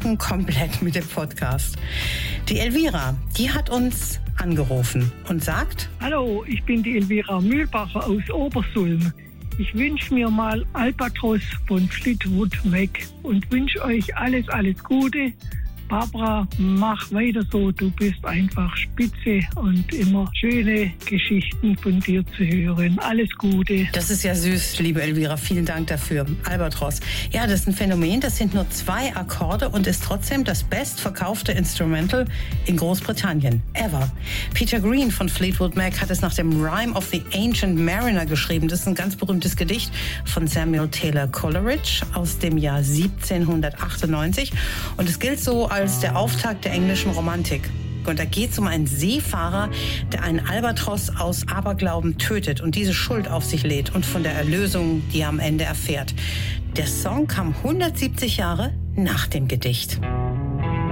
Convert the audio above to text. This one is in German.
schlucken komplett mit dem Podcast. Die Elvira, die hat uns angerufen und sagt: Hallo, ich bin die Elvira Mühlbacher aus Obersulm. Ich wünsche mir mal Albatros von Fleetwood Mac und wünsche euch alles Gute. Barbara, mach weiter so, du bist einfach spitze und immer schöne Geschichten von dir zu hören. Alles Gute. Das ist ja süß, liebe Elvira, vielen Dank dafür. Albatros. Ja, das ist ein Phänomen, das sind nur 2 Akkorde und ist trotzdem das bestverkaufte Instrumental in Großbritannien. Ever. Peter Green von Fleetwood Mac hat es nach dem Rime of the Ancient Mariner geschrieben. Das ist ein ganz berühmtes Gedicht von Samuel Taylor Coleridge aus dem Jahr 1798 und es gilt so als der Auftakt der englischen Romantik. Und da geht es um einen Seefahrer, der einen Albatros aus Aberglauben tötet und diese Schuld auf sich lädt und von der Erlösung, die er am Ende erfährt. Der Song kam 170 Jahre nach dem Gedicht.